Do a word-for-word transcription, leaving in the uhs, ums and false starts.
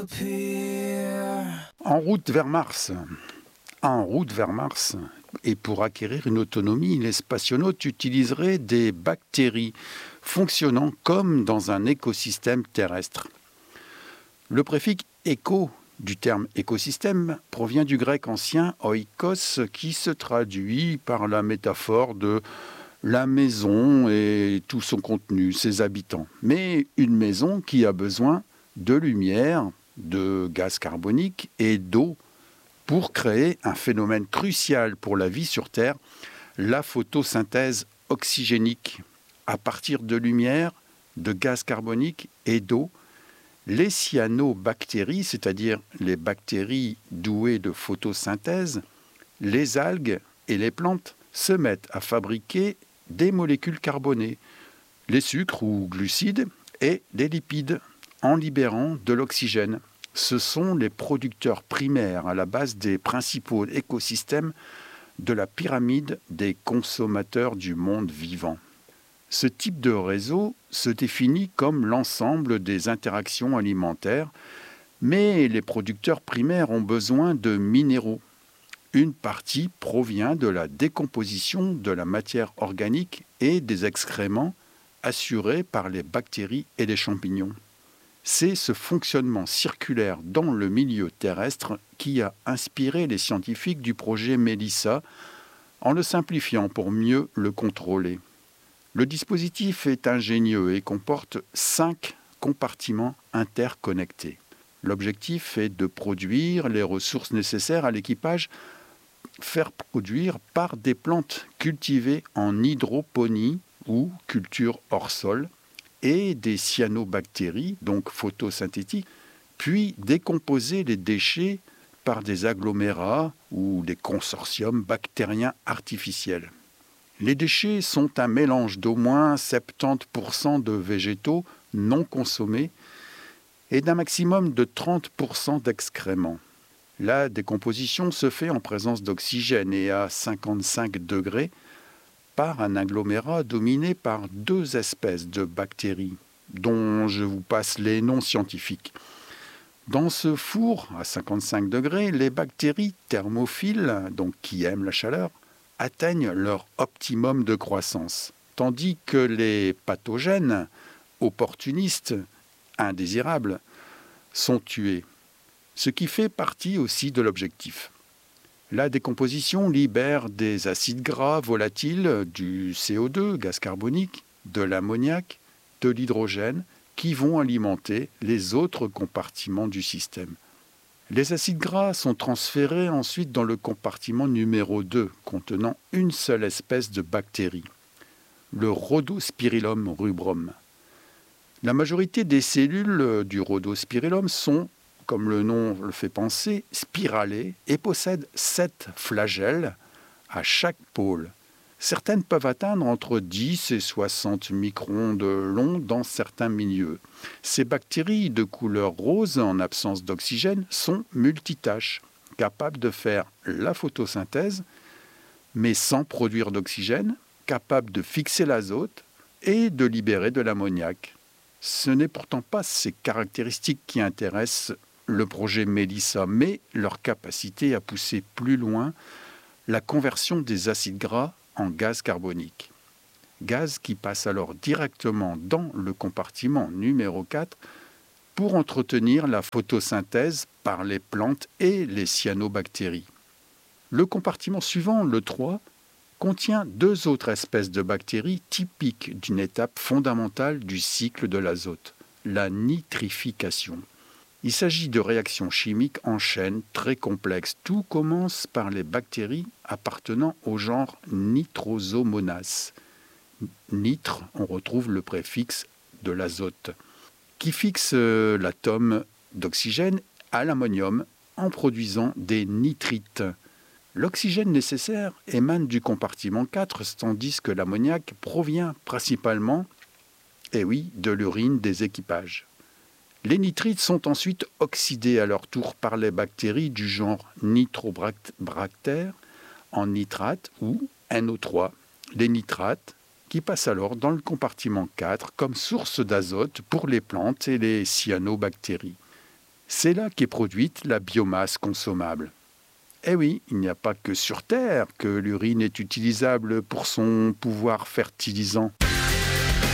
En route vers Mars. En route vers Mars. Et pour acquérir une autonomie, les spationautes utiliseraient des bactéries fonctionnant comme dans un écosystème terrestre. Le préfixe éco du terme écosystème provient du grec ancien oikos qui se traduit par la métaphore de la maison et tout son contenu, ses habitants. Mais une maison qui a besoin de lumière, de gaz carbonique et d'eau pour créer un phénomène crucial pour la vie sur Terre, la photosynthèse oxygénique. À partir de lumière, de gaz carbonique et d'eau, les cyanobactéries, c'est-à-dire les bactéries douées de photosynthèse, les algues et les plantes se mettent à fabriquer des molécules carbonées, les sucres ou glucides et des lipides, en libérant de l'oxygène. Ce sont les producteurs primaires à la base des principaux écosystèmes de la pyramide des consommateurs du monde vivant. Ce type de réseau se définit comme l'ensemble des interactions alimentaires, mais les producteurs primaires ont besoin de minéraux. Une partie provient de la décomposition de la matière organique et des excréments assurés par les bactéries et les champignons. C'est ce fonctionnement circulaire dans le milieu terrestre qui a inspiré les scientifiques du projet Mélissa en le simplifiant pour mieux le contrôler. Le dispositif est ingénieux et comporte cinq compartiments interconnectés. L'objectif est de produire les ressources nécessaires à l'équipage, faire produire par des plantes cultivées en hydroponie ou culture hors sol, et des cyanobactéries, donc photosynthétiques, puis décomposer les déchets par des agglomérats ou des consortiums bactériens artificiels. Les déchets sont un mélange d'au moins soixante-dix pour cent de végétaux non consommés et d'un maximum de trente pour cent d'excréments. La décomposition se fait en présence d'oxygène et à cinquante-cinq degrés par un agglomérat dominé par deux espèces de bactéries, dont je vous passe les noms scientifiques. Dans ce four, à cinquante-cinq degrés, les bactéries thermophiles, donc qui aiment la chaleur, atteignent leur optimum de croissance, tandis que les pathogènes, opportunistes, indésirables, sont tués, ce qui fait partie aussi de l'objectif. La décomposition libère des acides gras volatiles, du C O deux, gaz carbonique, de l'ammoniac, de l'hydrogène, qui vont alimenter les autres compartiments du système. Les acides gras sont transférés ensuite dans le compartiment numéro deux, contenant une seule espèce de bactérie, le Rhodospirillum rubrum. La majorité des cellules du Rhodospirillum sont, comme le nom le fait penser, spiralées et possèdent sept flagelles à chaque pôle. Certaines peuvent atteindre entre dix et soixante microns de long dans certains milieux. Ces bactéries de couleur rose en absence d'oxygène sont multitâches, capables de faire la photosynthèse, mais sans produire d'oxygène, capables de fixer l'azote et de libérer de l'ammoniac. Ce n'est pourtant pas ces caractéristiques qui intéressent le projet Mélissa, mais leur capacité à pousser plus loin la conversion des acides gras en gaz carbonique. Gaz qui passe alors directement dans le compartiment numéro quatre pour entretenir la photosynthèse par les plantes et les cyanobactéries. Le compartiment suivant, le trois, contient deux autres espèces de bactéries typiques d'une étape fondamentale du cycle de l'azote, la nitrification. Il s'agit de réactions chimiques en chaîne très complexes. Tout commence par les bactéries appartenant au genre Nitrosomonas. Nitre, on retrouve le préfixe de l'azote, qui fixe l'atome d'oxygène à l'ammonium en produisant des nitrites. L'oxygène nécessaire émane du compartiment quatre, tandis que l'ammoniac provient principalement, eh oui, de l'urine des équipages. Les nitrites sont ensuite oxydés à leur tour par les bactéries du genre Nitrobacter en nitrate ou N O trois, les nitrates qui passent alors dans le compartiment quatre comme source d'azote pour les plantes et les cyanobactéries. C'est là qu'est produite la biomasse consommable. Eh oui, il n'y a pas que sur Terre que l'urine est utilisable pour son pouvoir fertilisant.